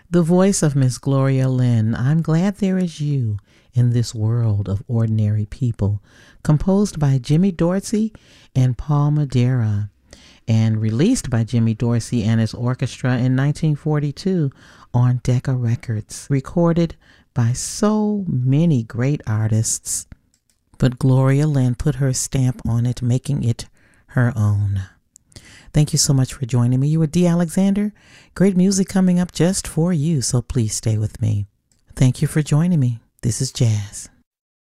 The voice of Miss Gloria Lynn, I'm Glad There Is You in This World of Ordinary People, composed by Jimmy Dorsey and Paul Madeira, and released by Jimmy Dorsey and his orchestra in 1942 on Decca Records, recorded by so many great artists, but Gloria Lynn put her stamp on it, making it her own. Thank you so much for joining me. You were Dee Alexander. Great music coming up just for you, so please stay with me. Thank you for joining me. This is Jazz.